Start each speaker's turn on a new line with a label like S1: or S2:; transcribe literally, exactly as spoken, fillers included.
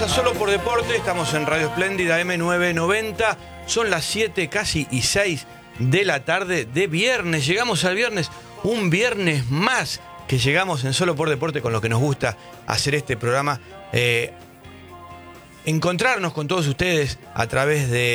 S1: Bienvenidos a Solo por Deporte, estamos en Radio Espléndida eme novecientos noventa, son las siete casi y seis de la tarde de viernes, llegamos al viernes, un viernes más que llegamos en Solo por Deporte con lo que nos gusta hacer este programa, eh, encontrarnos con todos ustedes a través de